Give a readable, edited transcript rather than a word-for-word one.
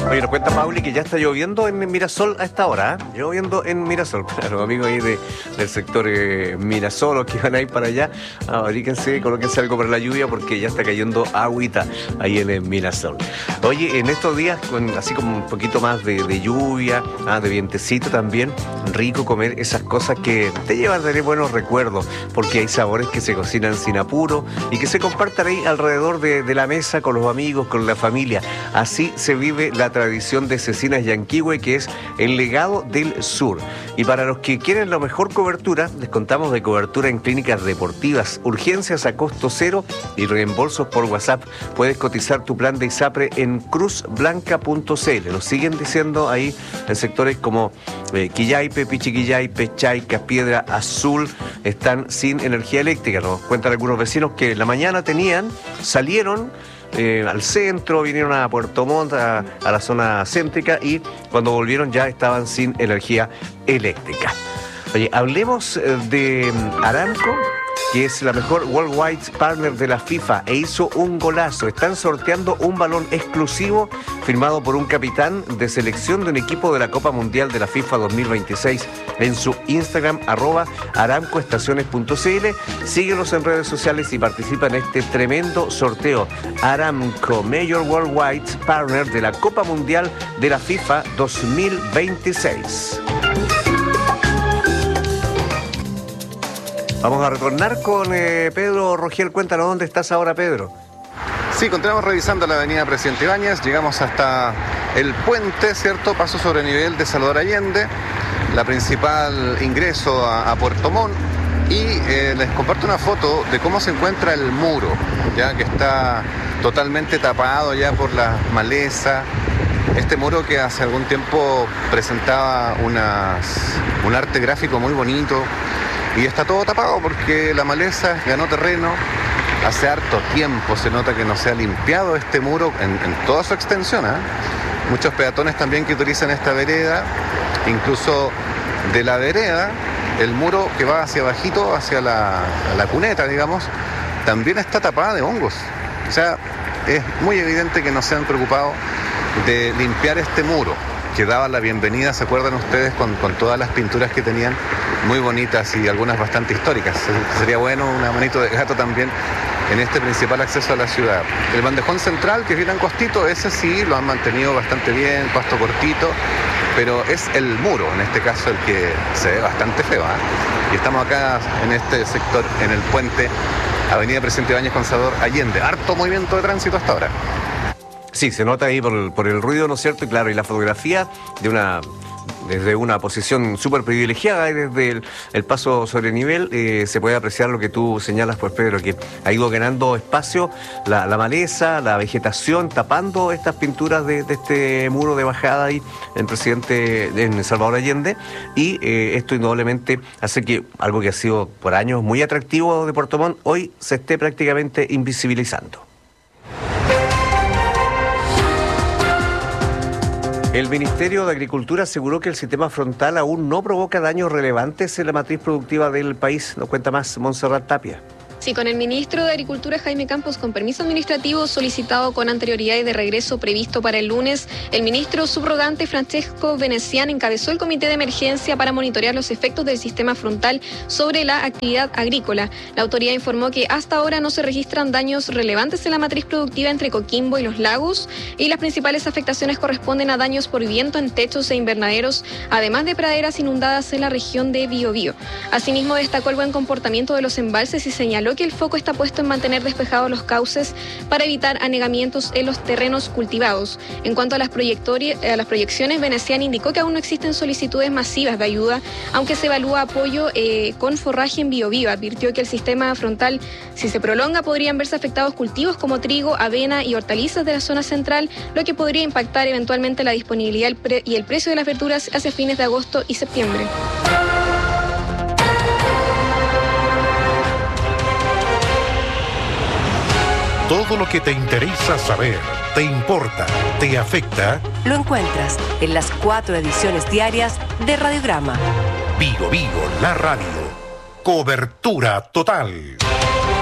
Oye, nos cuenta Pauli que ya está lloviendo en Mirasol a esta hora, ¿eh? Lloviendo en Mirasol. Para los amigos ahí del sector Mirasol, los que van a ir para allá, abríquense, colóquense algo para la lluvia porque ya está cayendo agüita ahí en Mirasol. Oye, en estos días, así como un poquito más de lluvia, de vientecito también, rico comer esas cosas que te llevan a tener buenos recuerdos, porque hay sabores que se cocinan sin apuro y que se compartan ahí alrededor de la mesa con los amigos, con la familia. Así se vive la tradición de Cecinas Yanquihue, que es el legado del sur. Y para los que quieren la mejor cobertura, les contamos de cobertura en clínicas deportivas, urgencias a costo cero y reembolsos por WhatsApp. Puedes cotizar tu plan de ISAPRE en cruzblanca.cl. Lo siguen diciendo ahí en sectores como Quillaipe, Pichiquillaipe, Chaycas, Piedra Azul, están sin energía eléctrica. Nos cuentan algunos vecinos que en la mañana salieron al centro, vinieron a Puerto Montt, a la zona céntrica, y cuando volvieron ya estaban sin energía eléctrica. Oye, hablemos de Aramco, que es la mejor Worldwide Partner de la FIFA e hizo un golazo. Están sorteando un balón exclusivo firmado por un capitán de selección de un equipo de la Copa Mundial de la FIFA 2026 en su Instagram, @aramcoestaciones.cl. Síguelos en redes sociales y participa en este tremendo sorteo. Aramco, Major Worldwide Partner de la Copa Mundial de la FIFA 2026. Vamos a retornar con Pedro Rogel. Cuéntanos dónde estás ahora, Pedro. Sí, continuamos revisando la avenida Presidente Ibáñez, llegamos hasta el puente, ¿cierto? Paso sobre nivel de Salvador Allende, la principal ingreso a Puerto Montt, y les comparto una foto de cómo se encuentra el muro, ya que está totalmente tapado ya por la maleza. Este muro que hace algún tiempo presentaba un arte gráfico muy bonito, y está todo tapado porque la maleza ganó terreno. Hace harto tiempo se nota que no se ha limpiado este muro en toda su extensión, ¿eh? Muchos peatones también que utilizan esta vereda, incluso de la vereda, el muro que va hacia abajito, hacia la cuneta, digamos, también está tapada de hongos. O sea, es muy evidente que no se han preocupado de limpiar este muro, que daba la bienvenida, ¿se acuerdan ustedes? Con todas las pinturas que tenían, muy bonitas y algunas bastante históricas. Sería bueno una manito de gato también en este principal acceso a la ciudad. El bandejón central, que es bien angostito, ese sí lo han mantenido bastante bien, pasto cortito, pero es el muro, en este caso, el que se ve bastante feo, ¿eh? Y estamos acá en este sector, en el puente Avenida Presidente Ibáñez con Salvador Allende. Harto movimiento de tránsito hasta ahora. Sí, se nota ahí por el ruido, ¿no es cierto? Y claro, y la fotografía desde una posición súper privilegiada, y desde el paso sobre nivel se puede apreciar lo que tú señalas, pues, Pedro, que ha ido ganando espacio la maleza, la vegetación, tapando estas pinturas de este muro de bajada ahí en Salvador Allende, y esto indudablemente hace que algo que ha sido por años muy atractivo de Puerto Montt hoy se esté prácticamente invisibilizando. El Ministerio de Agricultura aseguró que el sistema frontal aún no provoca daños relevantes en la matriz productiva del país. Nos cuenta más Montserrat Tapia. Sí, con el ministro de Agricultura, Jaime Campos, con permiso administrativo solicitado con anterioridad y de regreso previsto para el lunes, el ministro subrogante Francesco Venecián encabezó el comité de emergencia para monitorear los efectos del sistema frontal sobre la actividad agrícola. La autoridad informó que hasta ahora no se registran daños relevantes en la matriz productiva entre Coquimbo y los lagos, y las principales afectaciones corresponden a daños por viento en techos e invernaderos, además de praderas inundadas en la región de Biobío. Asimismo, destacó el buen comportamiento de los embalses y señaló que el foco está puesto en mantener despejados los cauces para evitar anegamientos en los terrenos cultivados. En cuanto a las proyecciones, Venecián indicó que aún no existen solicitudes masivas de ayuda, aunque se evalúa apoyo con forraje en Biobío. Advirtió que el sistema frontal, si se prolonga, podrían verse afectados cultivos como trigo, avena y hortalizas de la zona central, lo que podría impactar eventualmente la disponibilidad y el precio de las verduras hacia fines de agosto y septiembre. Todo lo que te interesa saber, te importa, te afecta, lo encuentras en las 4 ediciones diarias de Radiograma. Vigo, la radio. Cobertura total.